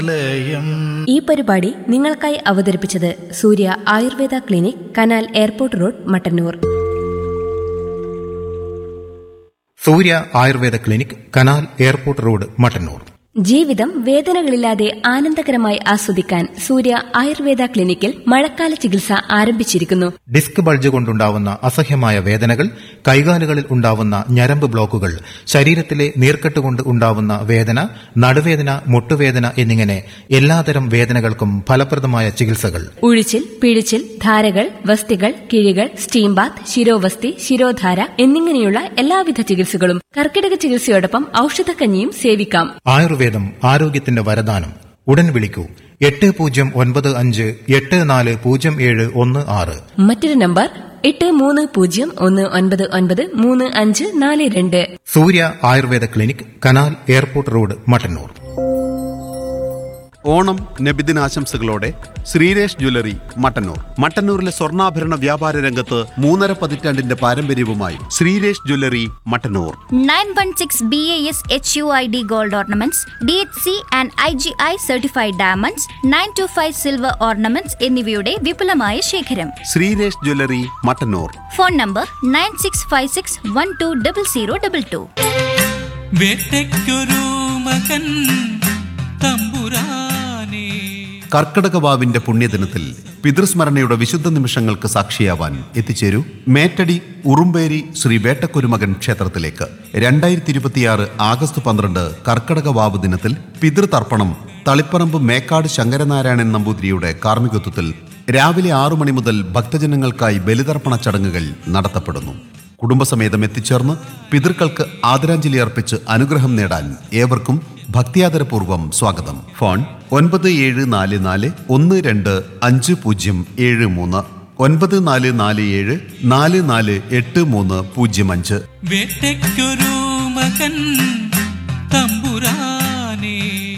ഈ പരിപാടി നിങ്ങൾക്കായി അവതരിപ്പിച്ചത് സൂര്യ Ayurveda clinic, canal airport road, Mattannur. സൂര്യ Ayurveda clinic, canal airport road, Mattannur. ജീവിതം വേദനകളില്ലാതെ ആനന്ദകരമായി ആസ്വദിക്കാൻ സൂര്യ ആയുർവേദ ക്ലിനിക്കിൽ മഴക്കാല ചികിത്സ ആരംഭിച്ചിരിക്കുന്നു. ഡിസ്ക് ബൾജ് കൊണ്ടുണ്ടാവുന്ന അസഹ്യമായ വേദനകൾ, കൈകാലുകളിൽ ഉണ്ടാവുന്ന ഞരമ്പ് ബ്ലോക്കുകൾ, ശരീരത്തിലെ നീർക്കെട്ട് കൊണ്ട് ഉണ്ടാവുന്ന വേദന, നടുവേദന, മുട്ടുവേദന എന്നിങ്ങനെ എല്ലാതരം വേദനകൾക്കും ഫലപ്രദമായ ചികിത്സകൾ. ഉഴിച്ചിൽ, പിഴിച്ചിൽ, ധാരകൾ, വസ്തികൾ, കിഴികൾ, സ്റ്റീം ബാത്ത്, ശിരോവസ്തി, ശിരോധാര എന്നിങ്ങനെയുള്ള എല്ലാവിധ ചികിത്സകളും കർക്കിടക ചികിത്സയോടൊപ്പം ഔഷധക്കഞ്ഞിയും സേവിക്കാം. ആയുർവേദം ആരോഗ്യത്തിന്റെ വരദാനം. ഉടൻ വിളിക്കൂ 8095840716. മറ്റൊരു നമ്പർ 8301993542. സൂര്യ Ayurveda clinic, canal airport road, Mattannur. Onam നബിദിനാശംസകളോടെ Sreeresh jewellery, Mattannur. മട്ടന്നൂരിലെ സ്വർണ്ണാഭരണ വ്യാപാര രംഗത്ത് 3.5 പതിറ്റാണ്ടിന്റെ പാരമ്പര്യവുമായി Sreeresh jewellery, Mattannur. 916 BAS HUID gold ornaments, DHC and IGI certified diamonds, 925 silver ornaments എന്നിവയുടെ വിപുലമായ ശേഖരം. Sreeresh jewellery, Mattannur. Phone number 9656120022. വേട്ടയ്ക്കൊരു മകൻ തമ്പുരാനേ. കർക്കടകവാവിന്റെ പുണ്യദിനത്തിൽ പിതൃസ്മരണയുടെ വിശുദ്ധ നിമിഷങ്ങൾക്ക് സാക്ഷിയാവാൻ എത്തിച്ചേരൂ മേറ്റടി ഉറുമ്പേരി ശ്രീ വേട്ടക്കുരുമകൻ ക്ഷേത്രത്തിലേക്ക്. 2026 ആഗസ്റ്റ് 12 കർക്കടകവാവ് ദിനത്തിൽ പിതൃതർപ്പണം തളിപ്പറമ്പ് മേക്കാട് ശങ്കരനാരായണൻ നമ്പൂതിരിയുടെ കാർമ്മികത്വത്തിൽ രാവിലെ 6 മണി മുതൽ ഭക്തജനങ്ങൾക്കായി ബലിതർപ്പണ ചടങ്ങുകൾ നടത്തപ്പെടുന്നു. കുടുംബസമേതം എത്തിച്ചേർന്ന് പിതൃക്കൾക്ക് ആദരാഞ്ജലി അർപ്പിച്ച് അനുഗ്രഹം നേടാൻ ഏവർക്കും ഭക്തിയാദരപൂർവ്വം സ്വാഗതം. ഫോൺ 9741255073, 9447448305. വേട്ടയ്ക്കൊരു മകൻ തമ്പുരാനേ.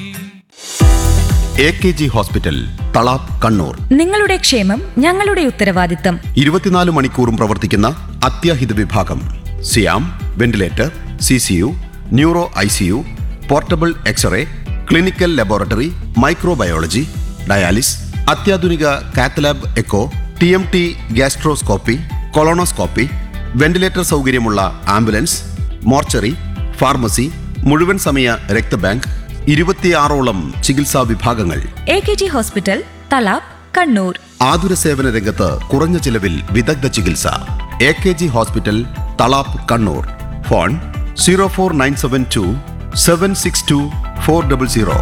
AKG hospital, Thalap, Kannur. നിങ്ങളുടെ ക്ഷേമം ഞങ്ങളുടെ ഉത്തരവാദിത്തം. 24 മണിക്കൂറും പ്രവർത്തിക്കുന്ന അത്യാഹിത വിഭാഗം. സിയാം, ventilator, CCU, neuro ICU, portable x-ray, clinical laboratory, microbiology, dialysis, അത്യാധുനിക cath lab echo, TMT gastroscopy, colonoscopy, ventilator സൗകര്യമുള്ള ആംബുലൻസ്, മോർച്ചറി, ഫാർമസി, മുഴുവൻ സമയ രക്തബാങ്ക്, 26ഓളം ചികിത്സാ വിഭാഗങ്ങൾ. AKG hospital, Thalap, Kannur. ആതുര സേവന രംഗത്ത് കുറഞ്ഞ ചിലവിൽ വിദഗ്ധ ചികിത്സ. AKG hospital, Thalap, Kannur. Phone 04972 762 400.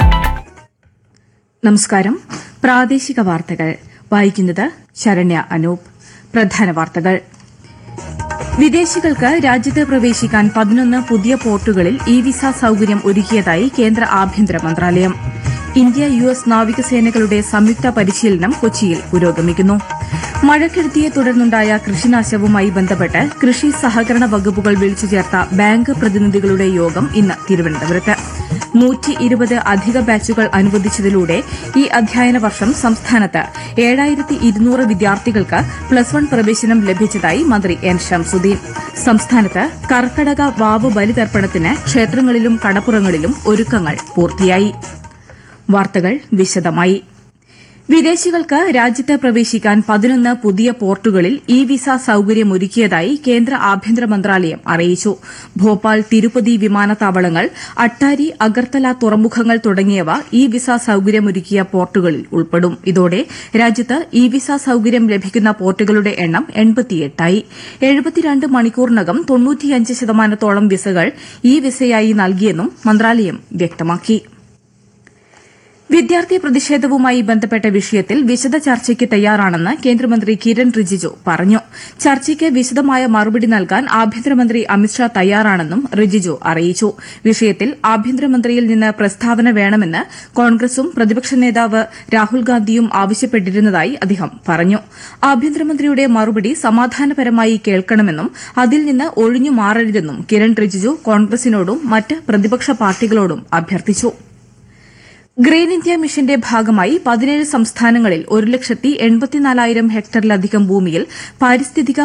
നമസ്കാരം. പ്രാദേശിക വാർത്തകൾ വായിക്കുന്നത് ശരണ്യ അനൂപ്. പ്രധാന വാർത്തകൾ. വിദേശികൾക്ക് രാജ്യത്ത് പ്രവേശിക്കാൻ 11 പുതിയ പോർട്ടുകളിൽ വിസ സൌകര്യം ഒരുക്കിയതായി കേന്ദ്ര ആഭ്യന്തര മന്ത്രാലയം. ഇന്ത്യ US നാവികസേനകളുടെ സംയുക്ത പരിശീലനം കൊച്ചിയിൽ പുരോഗമിക്കുന്നു. മഴക്കെടുതിയെ തുടർന്നുണ്ടായ കൃഷിനാശവുമായി ബന്ധപ്പെട്ട് കൃഷി സഹകരണ വകുപ്പുകൾ വിളിച്ചു ചേർത്ത ബാങ്ക് പ്രതിനിധികളുടെ യോഗം ഇന്ന് തിരുവനന്തപുരത്ത്. 120 അധിക ബാച്ചുകൾ അനുവദിച്ചതിലൂടെ ഈ അധ്യയന വർഷം സംസ്ഥാനത്ത് 7200 വിദ്യാർത്ഥികൾക്ക് +1 പ്രവേശനം ലഭിച്ചതായി മന്ത്രി N. ശംസുദ്ദീൻ. സംസ്ഥാനത്ത് കർക്കടക വാവ് ബലിതർപ്പണത്തിന് ക്ഷേത്രങ്ങളിലും കടപ്പുറങ്ങളിലും ഒരുക്കങ്ങൾ പൂർത്തിയായി. വാർത്തകൾ വിശദമായി. വിദേശികൾക്ക് രാജ്യത്ത് പ്രവേശിക്കാൻ 11 പുതിയ പോർട്ടുകളിൽ വിസ സൌകര്യമൊരുക്കിയതായി കേന്ദ്ര ആഭ്യന്തര മന്ത്രാലയം അറിയിച്ചു. ഭോപ്പാൽ, തിരുപ്പതി വിമാനത്താവളങ്ങൾ, അട്ടാരി, അഗർത്തല തുറമുഖങ്ങൾ തുടങ്ങിയവ വിസ സൌകര്യമൊരുക്കിയ പോർട്ടുകളിൽ ഉൾപ്പെടും. ഇതോടെ രാജ്യത്ത് വിസ സൌകര്യം ലഭിക്കുന്ന പോർട്ടുകളുടെ എണ്ണം 88ആയി. 72 മണിക്കൂറിനകം 95% വിസകൾ വിസയായി നൽകിയെന്നും മന്ത്രാലയം വ്യക്തമാക്കി. വിദ്യാർത്ഥി പ്രതിഷേധവുമായി ബന്ധപ്പെട്ട വിഷയത്തിൽ വിശദ ചർച്ചയ്ക്ക് തയ്യാറാണെന്ന് കേന്ദ്രമന്ത്രി കിരൺ റിജിജു പറഞ്ഞു. ചർച്ചയ്ക്ക് വിശദമായ മറുപടി നൽകാൻ ആഭ്യന്തരമന്ത്രി അമിത്ഷാ തയ്യാറാണെന്നും റിജിജു അറിയിച്ചു. വിഷയത്തിൽ ആഭ്യന്തരമന്ത്രിയിൽ നിന്ന് പ്രസ്താവന വേണമെന്ന് കോൺഗ്രസും പ്രതിപക്ഷ നേതാവ് രാഹുൽ ഗാന്ധിയും ആവശ്യപ്പെട്ടിരുന്നതായി അദ്ദേഹം പറഞ്ഞു. ആഭ്യന്തരമന്ത്രിയുടെ മറുപടി സമാധാനപരമായി കേൾക്കണമെന്നും അതിൽ നിന്ന് ഒഴിഞ്ഞു മാറരുതെന്നും കിരൺ റിജിജു കോൺഗ്രസിനോടും മറ്റ് പ്രതിപക്ഷ പാർട്ടികളോടും അഭ്യർത്ഥിച്ചു. ഗ്രീൻ ഇന്ത്യ മിഷന്റെ ഭാഗമായി 17 സംസ്ഥാനങ്ങളിൽ 1,84,000 ഹെക്ടറിലധികം ഭൂമിയിൽ പാരിസ്ഥിതിക